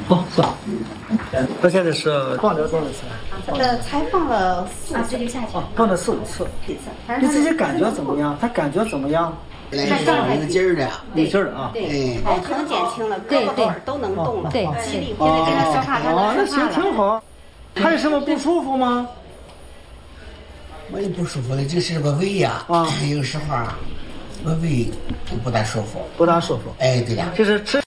哦，是吧？他现在是放疗多少次？ 才放了4次就下去。 放了4、5次。你自己感觉怎么样？他感觉怎么样？ 他上来有劲儿的， 有劲儿啊！ 对，疼减轻了，胳膊腿都能动了， 对， 肌力。现在跟他说话，他哦，那行能说话了。 挺好。还有什么不舒服吗？ 我也不舒服的，就是个胃呀，有时候啊，我胃就不大舒服。 不大舒服。 哎，对呀。 就是吃。